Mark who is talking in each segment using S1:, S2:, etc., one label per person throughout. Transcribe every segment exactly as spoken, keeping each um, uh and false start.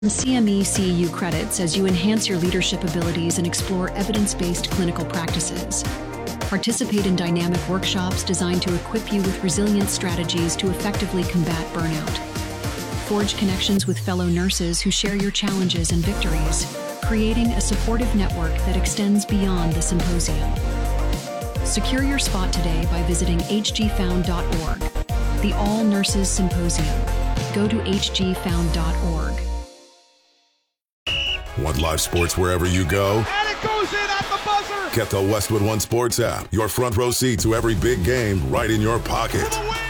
S1: C M E C E U credits as you enhance your leadership abilities and explore evidence-based clinical practices. Participate in dynamic workshops designed to equip you with resilient strategies to effectively combat burnout. Forge connections with fellow nurses who share your challenges and victories, creating a supportive network that extends beyond the symposium. Secure your spot today by visiting h g found dot org. The All Nurses Symposium. Go to h g found dot org.
S2: Want live sports wherever you go?
S3: And it goes in at the buzzer!
S2: Get the Westwood One Sports app. Your front row seat to every big game right in your pocket.
S3: For the win!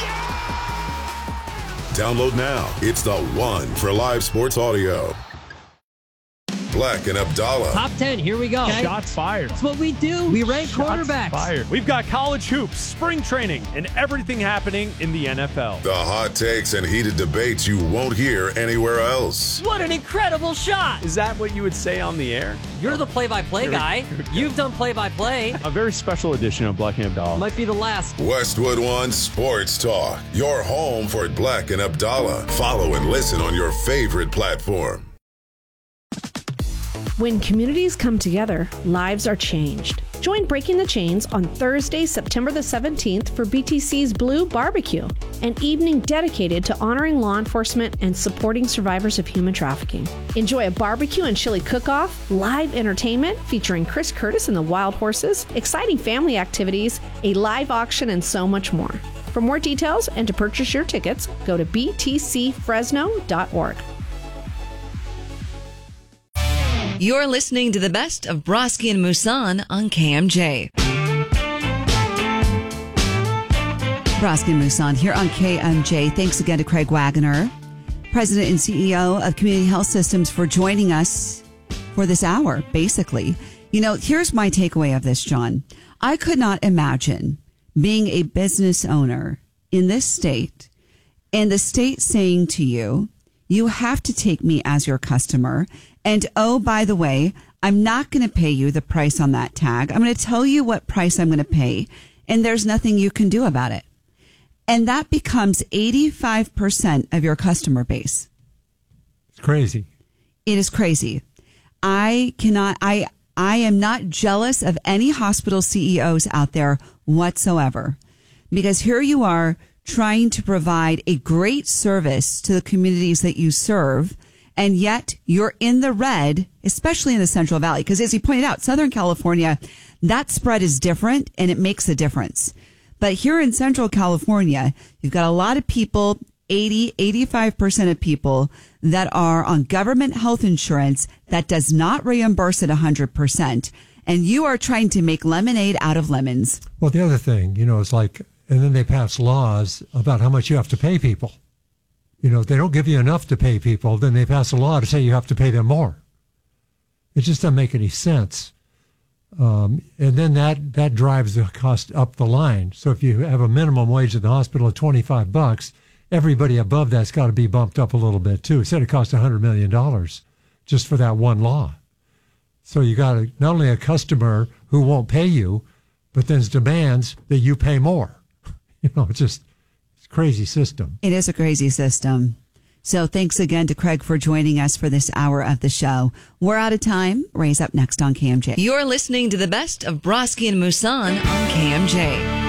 S2: Download now. It's the one for live sports audio. Black and Abdallah.
S4: Top ten, here we go.
S5: Okay. Shots fired.
S4: That's what we do. We rank
S5: Shots
S4: quarterbacks.
S5: Fired. We've got college hoops, spring training, and everything happening in the N F L.
S2: The hot takes and heated debates you won't hear anywhere else.
S4: What an incredible shot.
S5: Is that what you would say on the air?
S4: You're the play-by-play guy. You've done play-by-play.
S5: A very special edition of Black and Abdallah.
S4: Might be the last.
S2: Westwood One Sports Talk. Your home for Black and Abdallah. Follow and listen on your favorite platform.
S6: When communities come together, lives are changed. Join Breaking the Chains on Thursday, September the seventeenth for B T C's Blue Barbecue, an evening dedicated to honoring law enforcement and supporting survivors of human trafficking. Enjoy a barbecue and chili cook-off, live entertainment featuring Chris Curtis and the Wild Horses, exciting family activities, a live auction, and so much more. For more details and to purchase your tickets, go to b t c fresno dot org.
S7: You're listening to the best of Broski and Musan on K M J. Broski and Musan here on K M J. Thanks again to Craig Wagner, President and C E O of Community Health Systems, for joining us for this hour, basically. You know, here's my takeaway of this, John. I could not imagine being a business owner in this state and the state saying to you, you have to take me as your customer. And oh, by the way, I'm not going to pay you the price on that tag. I'm going to tell you what price I'm going to pay, and there's nothing you can do about it. And that becomes eighty-five percent of your customer base.
S8: It's crazy.
S7: It is crazy. I cannot, I, I am not jealous of any hospital C E Os out there whatsoever, because here you are trying to provide a great service to the communities that you serve. And yet you're in the red, especially in the Central Valley. Because as you pointed out, Southern California, that spread is different and it makes a difference. But here in Central California, you've got a lot of people, eighty, eighty-five percent of people that are on government health insurance that does not reimburse at one hundred percent. And you are trying to make lemonade out of lemons.
S8: Well, the other thing, you know, it's like, and then they pass laws about how much you have to pay people. You know, if they don't give you enough to pay people, then they pass a law to say you have to pay them more. It just doesn't make any sense. Um, and then that, that drives the cost up the line. So if you have a minimum wage at the hospital of twenty-five bucks, everybody above that's got to be bumped up a little bit too. It said it cost one hundred million dollars just for that one law. So you got a, not only a customer who won't pay you, but then demands that you pay more. You know, it's just, crazy system.
S7: It is a crazy system. So thanks again to Craig for joining us for this hour of the show. We're out of time. Ray's up next on K M J. You're listening to the best of Broski and Musan on K M J.